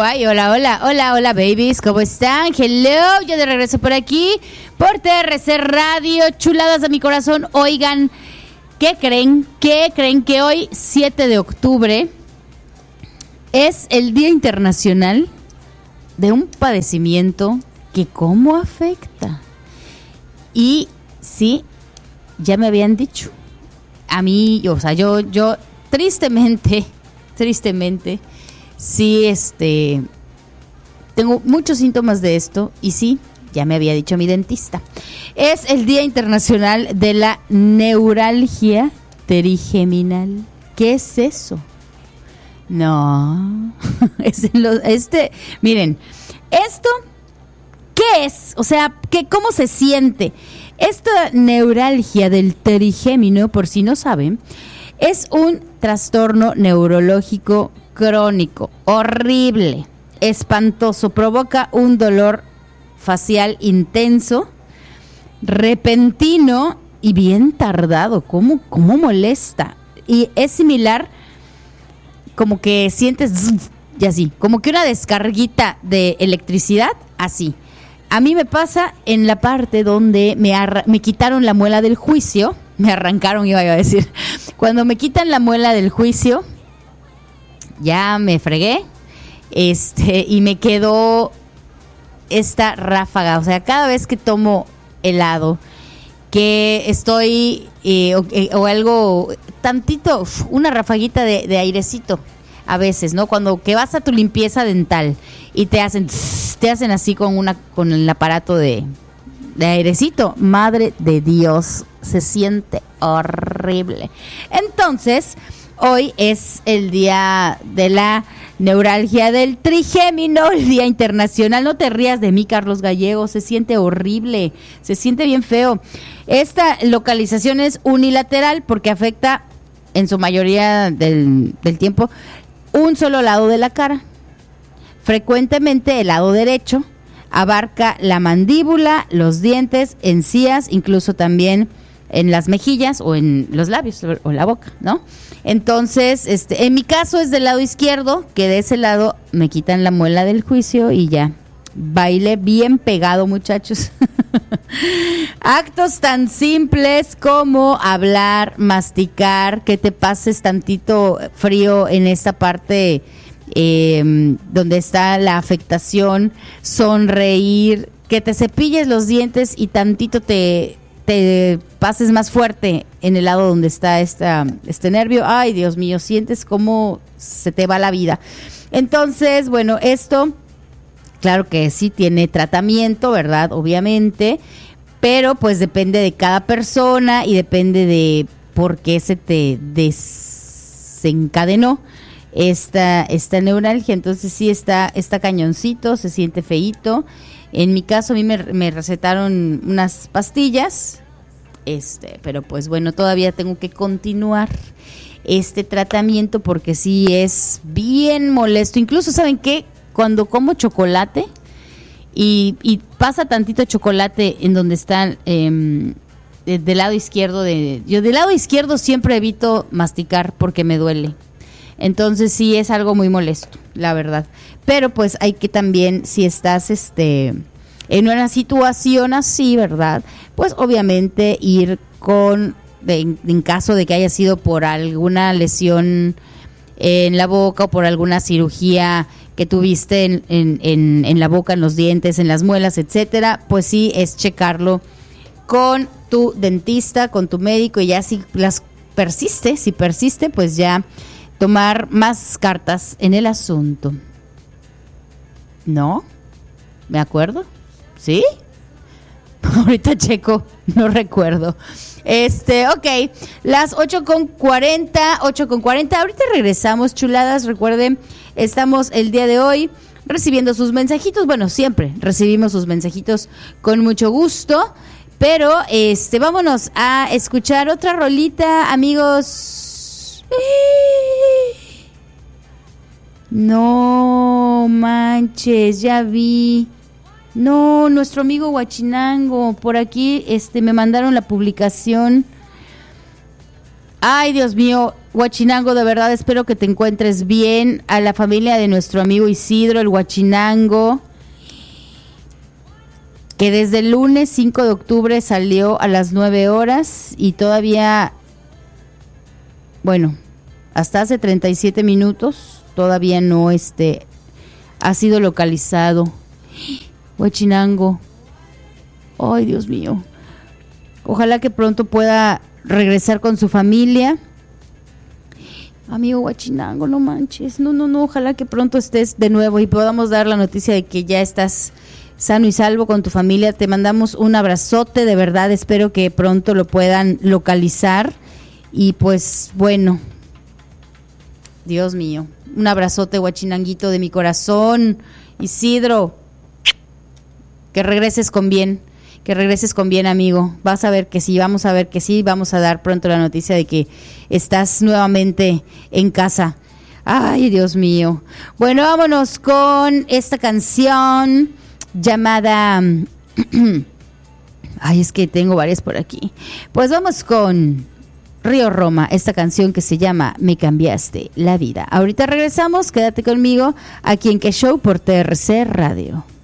Ay, hola, babies, ¿cómo están? Hello, yo de regreso por aquí, por TRC Radio, chuladas de mi corazón. Oigan, ¿qué creen? Que hoy, 7 de octubre, es el Día Internacional de un padecimiento que cómo afecta. Y sí, ya me habían dicho. A mí, o sea, yo tristemente, sí, tengo muchos síntomas de esto y sí, ya me había dicho mi dentista. Es el Día Internacional de la Neuralgia Trigeminal. ¿Qué es eso? No, miren, esto, ¿qué es? O sea, ¿cómo se siente? Esta neuralgia del trigémino, por si no saben, es un trastorno neurológico crónico, horrible, espantoso, provoca un dolor facial intenso, repentino y bien tardado. ¿Cómo molesta? Y es similar, como que sientes y así, como que una descarguita de electricidad, así. A mí me pasa en la parte donde me quitaron la muela del juicio, me arrancaron, iba a decir. Cuando me quitan la muela del juicio, ya me fregué, y me quedó esta ráfaga. O sea, cada vez que tomo helado, que estoy, o algo, tantito, una rafaguita de airecito, a veces, ¿no? Cuando que vas a tu limpieza dental y te hacen así con el aparato de airecito, madre de Dios, se siente horrible. Entonces, hoy es el día de la neuralgia del trigémino, el día internacional. No te rías de mí, Carlos Gallego, se siente horrible, se siente bien feo. Esta localización es unilateral porque afecta en su mayoría del tiempo un solo lado de la cara. Frecuentemente el lado derecho abarca la mandíbula, los dientes, encías, incluso también en las mejillas o en los labios o la boca, ¿no? Entonces, en mi caso es del lado izquierdo, que de ese lado me quitan la muela del juicio y ya. Baile bien pegado, muchachos. Actos tan simples como hablar, masticar, que te pases tantito frío en esta parte donde está la afectación, sonreír, que te cepilles los dientes y tantito te pases más fuerte en el lado donde está este nervio. Ay, Dios mío, sientes cómo se te va la vida. Entonces, bueno, esto, claro que sí tiene tratamiento, ¿verdad? Obviamente, pero pues depende de cada persona y depende de por qué se te desencadenó esta neuralgia. Entonces sí está cañoncito, se siente feíto. En mi caso a mí me recetaron unas pastillas, pero pues bueno, todavía tengo que continuar este tratamiento porque sí es bien molesto. Incluso, ¿saben qué? Cuando como chocolate y pasa tantito chocolate en donde está del lado izquierdo, yo del lado izquierdo siempre evito masticar porque me duele. Entonces sí es algo muy molesto, la verdad. Pero pues hay que también, si estás en una situación así, ¿verdad? Pues obviamente ir en caso de que haya sido por alguna lesión en la boca o por alguna cirugía que tuviste en la boca, en los dientes, en las muelas, etcétera, pues sí es checarlo con tu dentista, con tu médico, y ya si persiste, pues ya tomar más cartas en el asunto. ¿No? ¿Me acuerdo? ¿Sí? Ahorita checo, no recuerdo. Ok, las 8:40. Ahorita regresamos, chuladas. Recuerden, estamos el día de hoy recibiendo sus mensajitos. Bueno, siempre recibimos sus mensajitos con mucho gusto. Pero vámonos a escuchar otra rolita, amigos. No manches, ya vi. No, nuestro amigo Huachinango, por aquí me mandaron la publicación. Ay, Dios mío, Huachinango, de verdad espero que te encuentres bien. A la familia de nuestro amigo Isidro, el Huachinango, que desde el lunes 5 de octubre salió a las 9 horas y todavía, bueno, hasta hace 37 minutos todavía no ha sido localizado. Huachinango, ay Dios mío, ojalá que pronto pueda regresar con su familia. Amigo Huachinango, no manches, no, ojalá que pronto estés de nuevo y podamos dar la noticia de que ya estás sano y salvo con tu familia. Te mandamos un abrazote, de verdad, espero que pronto lo puedan localizar. Y pues bueno, Dios mío, un abrazote, Huachinanguito, de mi corazón. Isidro, que regreses con bien, amigo. Vas a ver que sí, vamos a ver que sí, vamos a dar pronto la noticia de que estás nuevamente en casa. Ay, Dios mío. Bueno, vámonos con esta canción llamada ay, es que tengo varias por aquí. Pues vamos con Río Roma, esta canción que se llama Me cambiaste la vida. Ahorita regresamos, quédate conmigo aquí en Que Show por TRC Radio.